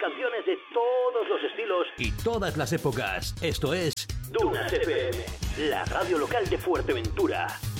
canciones de todos los estilos y todas las épocas. Esto es Dunas FM, la radio local de Fuerteventura.